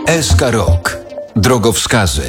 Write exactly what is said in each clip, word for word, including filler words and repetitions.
S K Rok. Drogowskazy.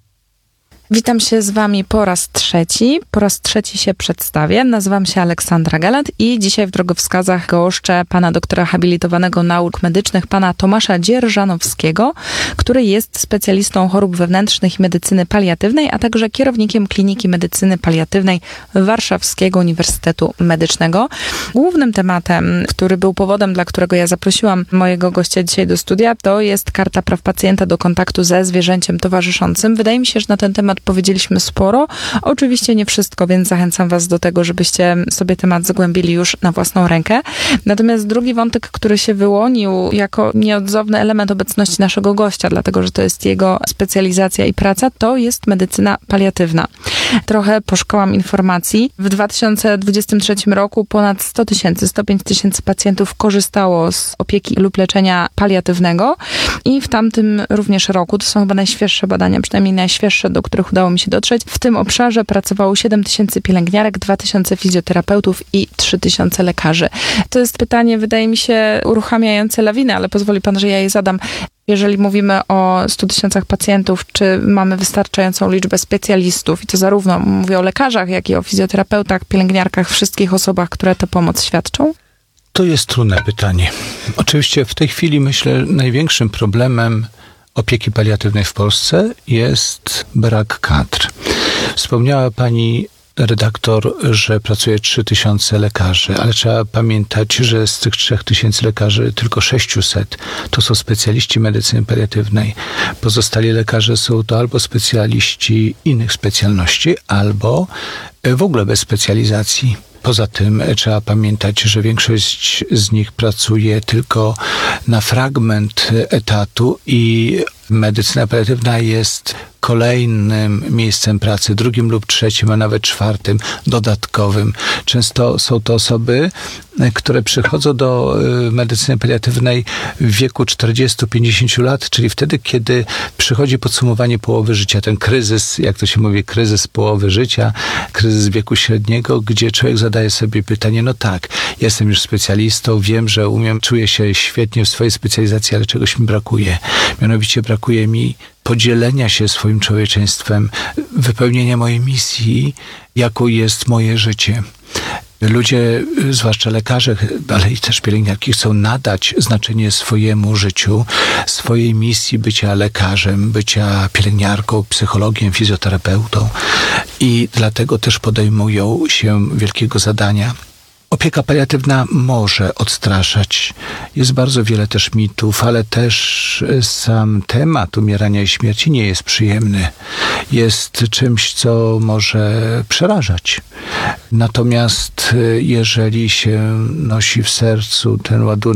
Witam się z wami po raz trzeci. Po raz trzeci się przedstawię. Nazywam się Aleksandra Galant i dzisiaj w drogowskazach goszczę pana doktora habilitowanego nauk medycznych, pana Tomasza Dzierżanowskiego, który jest specjalistą chorób wewnętrznych i medycyny paliatywnej, a także kierownikiem Kliniki Medycyny Paliatywnej Warszawskiego Uniwersytetu Medycznego. Głównym tematem, który był powodem, dla którego ja zaprosiłam mojego gościa dzisiaj do studia, to jest Karta Praw Pacjenta do kontaktu ze zwierzęciem towarzyszącym. Wydaje mi się, że na ten temat powiedzieliśmy sporo. Oczywiście nie wszystko, więc zachęcam was do tego, żebyście sobie temat zgłębili już na własną rękę. Natomiast drugi wątek, który się wyłonił jako nieodzowny element obecności naszego gościa, dlatego że to jest jego specjalizacja i praca, to jest medycyna paliatywna. Trochę poszukałam informacji. W dwa tysiące dwudziestym trzecim roku ponad sto tysięcy, sto pięć tysięcy pacjentów korzystało z opieki lub leczenia paliatywnego i w tamtym również roku, to są chyba najświeższe badania, przynajmniej najświeższe, do których udało mi się dotrzeć. W tym obszarze pracowało siedem tysięcy pielęgniarek, dwa tysiące fizjoterapeutów i trzy tysiące lekarzy. To jest pytanie, wydaje mi się, uruchamiające lawinę, ale pozwoli pan, że ja je zadam. Jeżeli mówimy o stu tysiącach pacjentów, czy mamy wystarczającą liczbę specjalistów, i to zarówno mówię o lekarzach, jak i o fizjoterapeutach, pielęgniarkach, wszystkich osobach, które tę pomoc świadczą? To jest trudne pytanie. Oczywiście w tej chwili, myślę, największym problemem opieki paliatywnej w Polsce jest brak kadr. Wspomniała pani redaktor, że pracuje trzy tysiące lekarzy, ale trzeba pamiętać, że z tych trzech tysięcy lekarzy tylko sześciuset to są specjaliści medycyny paliatywnej. Pozostali lekarze są to albo specjaliści innych specjalności, albo w ogóle bez specjalizacji. Poza tym trzeba pamiętać, że większość z nich pracuje tylko na fragment etatu i medycyna paliatywna jest kolejnym miejscem pracy, drugim lub trzecim, a nawet czwartym, dodatkowym. Często są to osoby, które przychodzą do medycyny paliatywnej w wieku czterdziestu do pięćdziesięciu lat, czyli wtedy, kiedy przychodzi podsumowanie połowy życia, ten kryzys, jak to się mówi, kryzys połowy życia, kryzys wieku średniego, gdzie człowiek zadaje sobie pytanie, no tak, jestem już specjalistą, wiem, że umiem, czuję się świetnie w swojej specjalizacji, ale czegoś mi brakuje. Mianowicie brakuje mi podzielenia się swoim człowieczeństwem, wypełnienia mojej misji, jaką jest moje życie. Ludzie, zwłaszcza lekarze, ale i też pielęgniarki, chcą nadać znaczenie swojemu życiu, swojej misji bycia lekarzem, bycia pielęgniarką, psychologiem, fizjoterapeutą i dlatego też podejmują się wielkiego zadania. Opieka paliatywna może odstraszać. Jest bardzo wiele też mitów, ale też sam temat umierania i śmierci nie jest przyjemny. Jest czymś, co może przerażać. Natomiast jeżeli się nosi w sercu ten ładunek